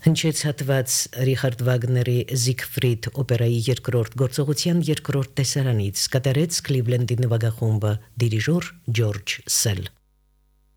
Հնչեց հատված Ռիխարդ Վագների Զիգֆրիդ օպերայի երկրորդ գործողության երկրորդ տեսարանից, կատարեց Քլիվլենդի նվագախումբը, դիրիժոր Ջորջ Սել։